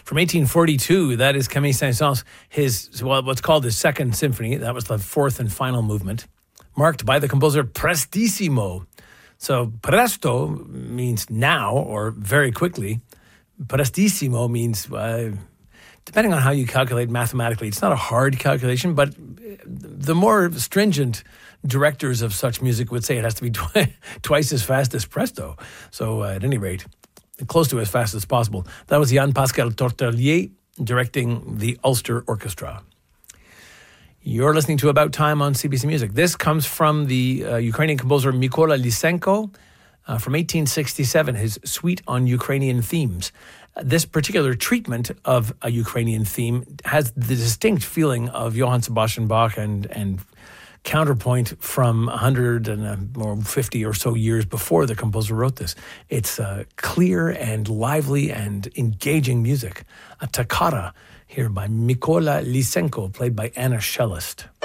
From 1842, that is Camille Saint-Saëns, what's called his second symphony. That was the fourth and final movement, marked by the composer Prestissimo. So presto means now or very quickly. Prestissimo means, depending on how you calculate mathematically, it's not a hard calculation, but the more stringent directors of such music would say it has to be twice as fast as presto. So at any rate, close to as fast as possible. That was Yann-Pascal Tortelier directing the Ulster Orchestra. You're listening to About Time on CBC Music. This comes from the Ukrainian composer Mykola Lysenko from 1867, his Suite on Ukrainian Themes. This particular treatment of a Ukrainian theme has the distinct feeling of Johann Sebastian Bach and counterpoint from 150 or so years before the composer wrote this. It's clear and lively and engaging music. A toccata here by Mykola Lysenko, played by Anna Cellist.